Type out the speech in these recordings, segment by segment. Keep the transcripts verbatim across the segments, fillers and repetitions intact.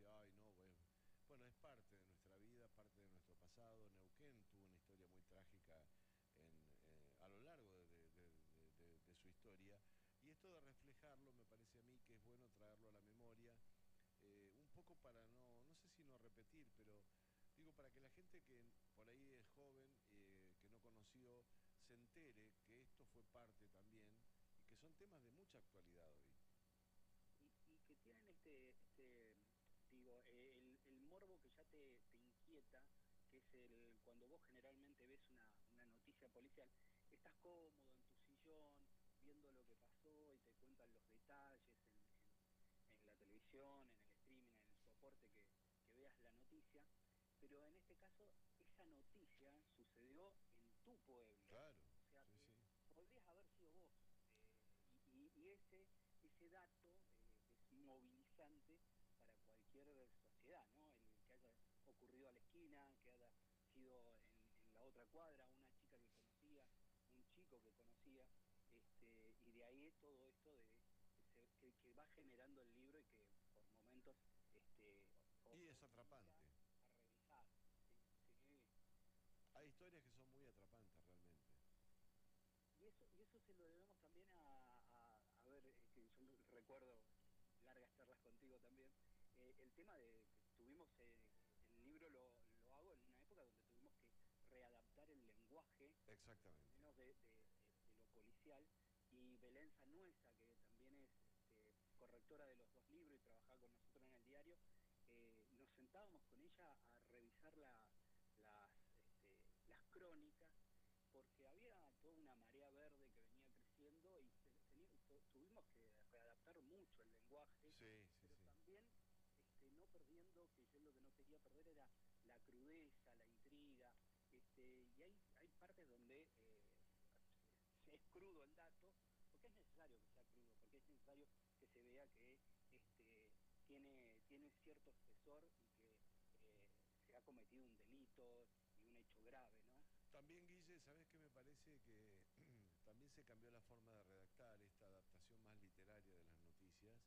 decía, ay no, bueno, bueno, es parte de nuestra vida, parte de nuestro pasado. Neuquén tuvo una historia muy trágica en, eh, a lo largo de, de- de- de- de su historia, y esto de reflejarlo me parece a mí que es bueno traerlo a la memoria, eh, un poco para no, no sé si no repetir, pero digo, para que la gente que por ahí es joven, eh, que no conoció, se entere que esto fue parte también y que son temas de mucha actualidad hoy. y, y que tienen este, este digo, eh, el, el morbo que ya te, te inquieta, que es el cuando vos generalmente ves una, una noticia policial, estás cómodo en tu sillón, viendo lo que pasó y te cuentan los detalles en, en, en la televisión, en el streaming, en el soporte que, que veas la noticia, pero en este caso esa noticia sucedió en tu pueblo, Claro, o sea sí, que sí. podrías haber sido vos, eh, y, y, y ese ese dato eh, es movilizante para cualquier sociedad, ¿no? El que haya ocurrido a la esquina, que haya sido en, en la otra cuadra, una chica que conocía, un chico que conocía, este, y de ahí todo esto de que, se, que, que va generando el libro y que por momentos este, o, Y es obliga atrapante. a revisar. Sí, sí, Hay historias que son muy atrapantes realmente. y eso y eso se lo debemos también a, a, a ver, es que yo recuerdo largas charlas contigo también, eh, el tema de que tuvimos, eh, el libro lo, lo hago en una época donde tuvimos que readaptar el lenguaje, por lo Exactamente. menos de, de, de, de lo policial, y Belén Sanuesa, que también es este, correctora de los dos libros y trabajaba con nosotros en el diario, eh, nos sentábamos con ella a revisar la, las, este, las crónicas porque había toda una marea verde que venía creciendo y tuvimos que readaptar mucho el lenguaje, Sí, sí, pero sí. también este, no perdiendo, que yo lo que no quería perder era la crudeza, la intriga, este, y hay, hay partes donde eh, es crudo el dato, porque es necesario que sea crudo, porque es necesario que se vea que este, tiene, tiene cierto espesor y que eh, se ha cometido un delito y un hecho grave, ¿no? También, Guille, ¿sabés qué me parece? Que también se cambió la forma de redactar esta adaptación más literaria de las noticias,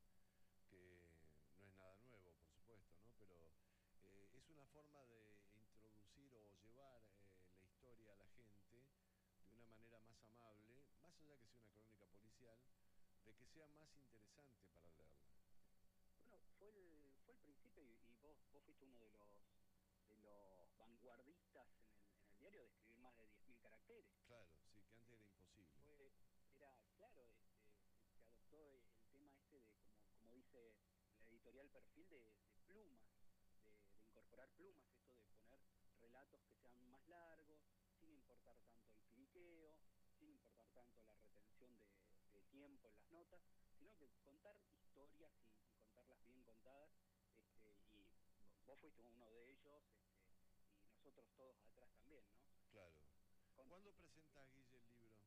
que no es nada nuevo, por supuesto, ¿no? Pero eh, es una forma de introducir o llevar eh, la historia a la gente de una manera más amable, más allá que sea una crónica policial, de que sea más interesante para leerla. Bueno, fue el, fue el principio y, y vos, vos fuiste uno de los de los vanguardistas en el, en el diario de escribir más de diez mil caracteres. Claro, sí, que antes era Eh, imposible. fue, era, claro, este, se, se adoptó el tema este de, como, como dice la editorial Perfil, de, de plumas, de, de incorporar plumas, esto de poner relatos que sean más largos, sin importar tanto el cliqueo, sin importar tanto la retención de, de tiempo en las notas, sino que contar historias y, y contarlas bien contadas, este, y vos fuiste uno de ellos, este, y nosotros todos atrás también, ¿no? Claro. Con, ¿Cuándo eh, presentás, Guille, el libro?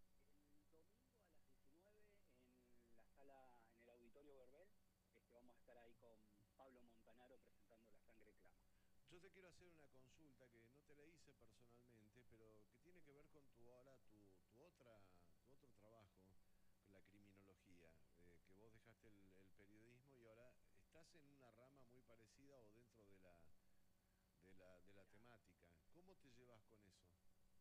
el domingo a las diecinueve en la sala, en el Auditorio Verbel, este, vamos a estar ahí con Pablo Montanaro presentando La Sangre Clama. Yo te quiero hacer una consulta que no te la hice personalmente, pero que tiene que ver con tu ahora tu, tu otra tu otro trabajo, con la criminología, eh, que vos dejaste el, el periodismo y ahora estás en una rama muy parecida o dentro de la de la de la Mira, temática. ¿Cómo te llevas con eso?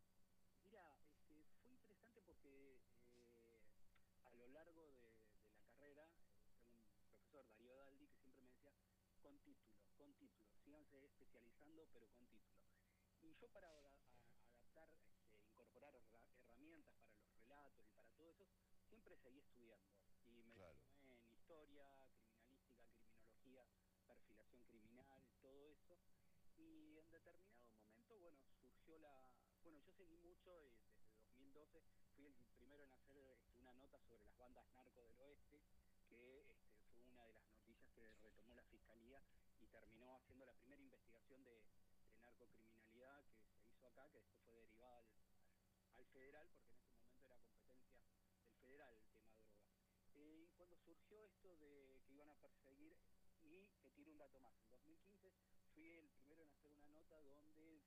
mira, este, fue interesante porque eh, a lo largo de, de la carrera, eh, tengo un profesor, Darío Daldi, que siempre me decía, con título, con título, síganse especializando, pero con título. Y yo para a, a, adaptar, este, incorporar herramientas para los relatos y para todo eso, siempre seguí estudiando. Y me Claro, diplomé en historia, criminalística, criminología, perfilación criminal, todo eso. Y en determinado momento, bueno, surgió la... Bueno, yo seguí mucho eh, desde dos mil doce, fui el primero en hacer este, una nota sobre las bandas narco del oeste, que este, fue una de las noticias que retomó la Fiscalía y terminó haciendo la primera investigación de, de narcocriminalidad que se hizo acá, que después fue derivada al, al, al federal, porque en ese momento era competencia del federal el tema droga. Eh, y cuando surgió esto de que iban a perseguir, y te tiro un dato más, en dos mil quince fui el primero en hacer una nota donde